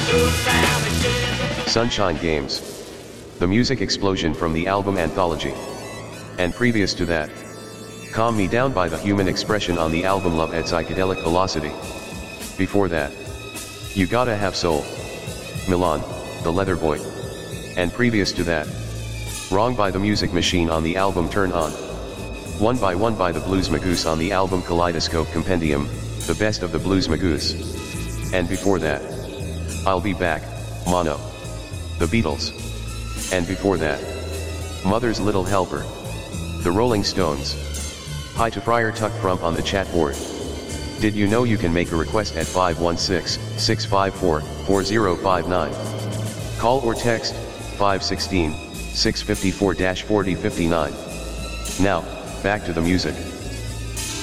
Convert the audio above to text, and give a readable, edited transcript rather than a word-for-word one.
Sunshine Games. The music explosion from the album Anthology. And previous to that, Calm Me Down by The Human Expression on the album Love at Psychedelic Velocity. Before that, You Gotta Have Soul, Milan, The Leather Boy. And previous to that, Wrong by The Music Machine on the album Turn On. One by One by The Blues Magoos on the album Kaleidoscope Compendium, The Best of the Blues Magoos. And before that, I'll Be Back, Mono, The Beatles. And before that, Mother's Little Helper, The Rolling Stones. Hi to Friar Tuck Frump on the chat board. Did you know you can make a request at 516-654-4059? Call or text 516-654-4059. Now, back to the music.